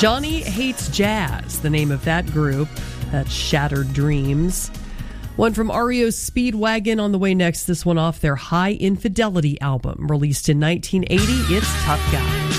Johnny Hates Jazz, the name of that group. That's Shattered Dreams. One from REO's Speedwagon on the way next. This one off their High Infidelity album, released in 1980. It's Tough Guy.